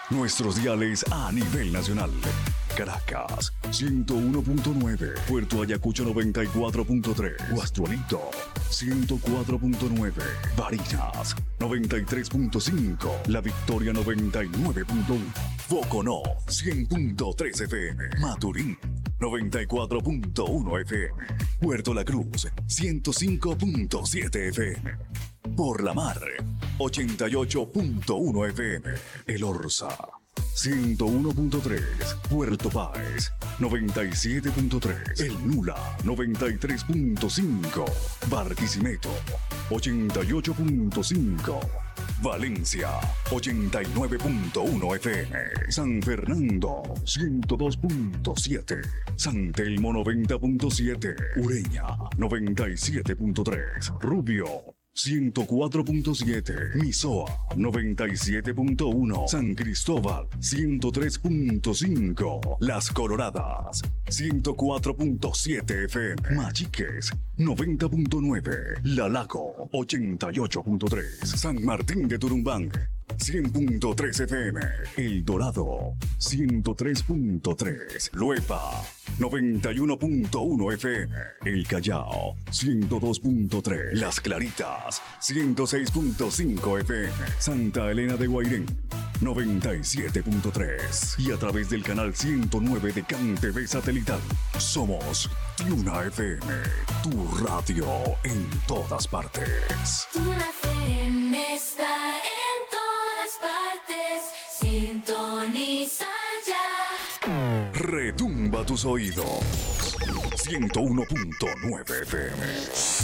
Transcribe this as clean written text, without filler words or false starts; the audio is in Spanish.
Nuestros diales a nivel nacional. Caracas, 101.9. Puerto Ayacucho, 94.3. Guastualito, 104.9. Barinas, 93.5. La Victoria, 99.1. Boconó, 100.3 FM. Maturín, 94.1 FM. Puerto La Cruz, 105.7 FM. Por la Mar, 88.1 FM. El Orza, 101.3. Puerto Páez, 97.3. El Nula, 93.5. Barquisimeto, 88.5. Valencia, 89.1 FM. San Fernando, 102.7. San Telmo, 90.7. Ureña, 97.3. Rubio, 104.7. Misoa, 97.1. San Cristóbal, 103.5. Las Coloradas, 104.7 FM. Machiques, 90.9. La Lago, 88.3. San Martín de Turumbán, 100.3 FM. El Dorado, 103.3. Luepa, 91.1 FM. El Callao, 102.3. Las Claritas, 106.5 FM. Santa Elena de Guairén, 97.3. Y a través del canal 109 de CanTV satelital. Somos Tuna FM, tu radio en todas partes. Tuna FM está en todas partes. Sintoniza ya. Retumba tus oídos. 101.9 FM.